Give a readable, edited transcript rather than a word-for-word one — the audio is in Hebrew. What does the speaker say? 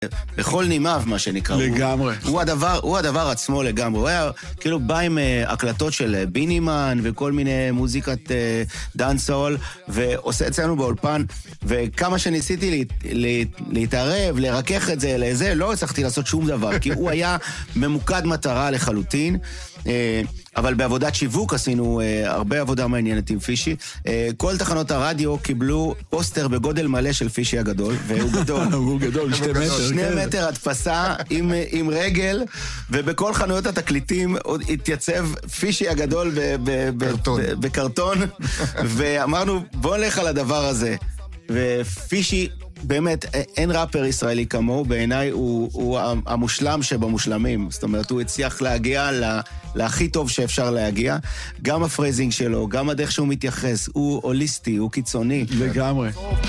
בכל נימיו, מה שנקרא. לגמרי. הוא הדבר עצמו לגמרי. הוא היה כאילו בא עם הקלטות של בינימן וכל מיני מוזיקת דאנסול, ועושה אצלנו באולפן, וכמה שניסיתי להתערב, לרכך את זה לזה, לא הצלחתי לעשות שום דבר, כי הוא היה ממוקד מטרה לחלוטין, אבל בעבודת שיווק עשינו הרבה עבודה מעניינת עם פישי. כל תחנות הרדיו קיבלו פוסטר בגודל מלא של פישי הגדול, והוא גדול. הוא גדול, 2 מטר. 2 מטר הדפסה עם רגל, ובכל חנויות התקליטים התייצב פישי הגדול בקרטון, ואמרנו, בוא נלך על הדבר הזה. ופישי, באמת, אין ראפר ישראלי כמוהו, בעיניי הוא המושלם שבמושלמים. זאת אומרת, הוא הצליח להגיע להכי טוב שאפשר להגיע. גם הפרייזינג שלו, גם הדרך שהוא מתייחס, הוא הוליסטי, הוא קיצוני. לגמרי.